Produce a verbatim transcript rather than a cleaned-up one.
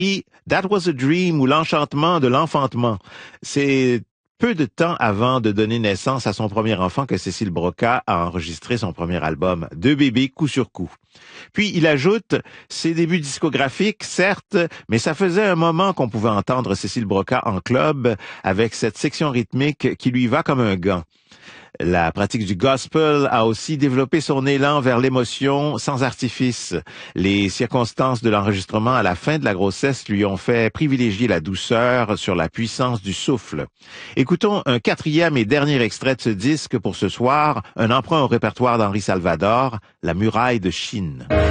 Et That Was a Dream ou L'Enchantement de l'enfantement. C'est peu de temps avant de donner naissance à son premier enfant que Cécile Broca a enregistré son premier album, Deux bébés coup sur coup. Puis il ajoute ses débuts discographiques, certes, mais ça faisait un moment qu'on pouvait entendre Cécile Broca en club avec cette section rythmique qui lui va comme un gant. La pratique du gospel a aussi développé son élan vers l'émotion sans artifice. Les circonstances de l'enregistrement à la fin de la grossesse lui ont fait privilégier la douceur sur la puissance du souffle. Écoutons un quatrième et dernier extrait de ce disque pour ce soir, un emprunt au répertoire d'Henri Salvador, La muraille de Chine.